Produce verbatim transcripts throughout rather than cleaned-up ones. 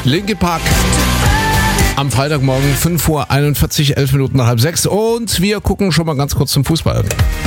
Linkin Park. Am Freitagmorgen fünf Uhr einundvierzig, elf Minuten nach halb sechs. Und wir gucken schon mal ganz kurz zum Fußball.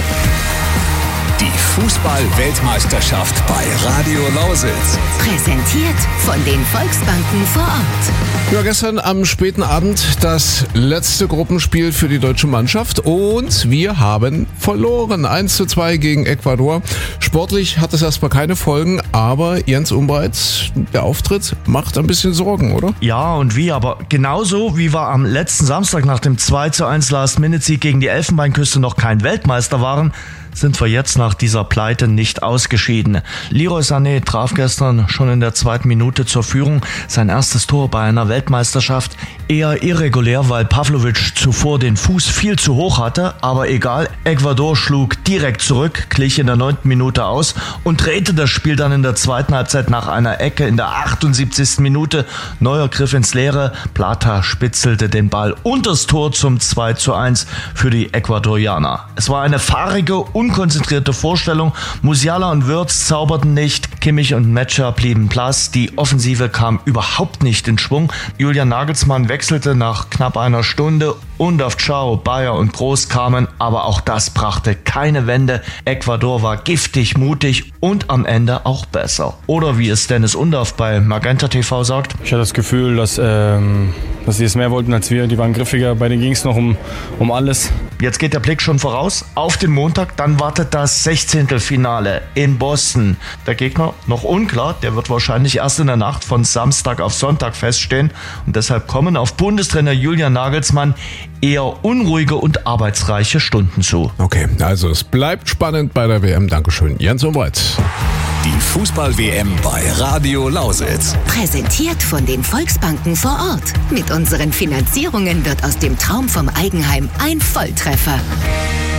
Die Fußball-Weltmeisterschaft bei Radio Lausitz. Präsentiert von den Volksbanken vor Ort. Ja, gestern am späten Abend das letzte Gruppenspiel für die deutsche Mannschaft und wir haben verloren. eins zu zwei gegen Ecuador. Sportlich hat es erstmal keine Folgen, aber Jens Umbreit, der Auftritt macht ein bisschen Sorgen, oder? Ja, und wie, aber genauso wie wir am letzten Samstag nach dem zwei zu eins Last-Minute-Sieg gegen die Elfenbeinküste noch kein Weltmeister waren, sind wir jetzt nach dieser Pleite nicht ausgeschieden. Leroy Sané traf gestern schon in der zweiten Minute zur Führung. Sein erstes Tor bei einer Weltmeisterschaft. Eher irregulär, weil Pavlovic zuvor den Fuß viel zu hoch hatte. Aber egal, Ecuador schlug direkt zurück, glich in der neunten Minute aus und drehte das Spiel dann in der zweiten Halbzeit nach einer Ecke in der achtundsiebzigsten Minute. Neuer Griff ins Leere. Plata spitzelte den Ball und das Tor zum zwei zu eins für die Ecuadorianer. Es war eine fahrige, unkonzentrierte Vorstellung. Musiala und Wirtz zauberten nicht. Kimmich und Metscher blieben blass. Die Offensive kam überhaupt nicht in Schwung. Julian Nagelsmann wechselte nach knapp einer Stunde. Undaf, Ciao, Bayer und Groß kamen, aber auch das brachte keine Wende. Ecuador war giftig, mutig und am Ende auch besser. Oder wie es Dennis Undaf bei Magenta T V sagt: Ich hatte das Gefühl, dass, ähm, dass sie es mehr wollten als wir. Die waren griffiger, bei denen ging es noch um, um alles. Jetzt geht der Blick schon voraus auf den Montag, dann wartet das Sechzehntelfinale in Boston. Der Gegner noch unklar, der wird wahrscheinlich erst in der Nacht von Samstag auf Sonntag feststehen und deshalb kommen auf Bundestrainer Julian Nagelsmann eher unruhige und arbeitsreiche Stunden zu. Okay, also es bleibt spannend bei der W M. Dankeschön, Jens Umbreit. Die Fußball-W M bei Radio Lausitz. Präsentiert von den Volksbanken vor Ort. Mit unseren Finanzierungen wird aus dem Traum vom Eigenheim ein Volltreffer.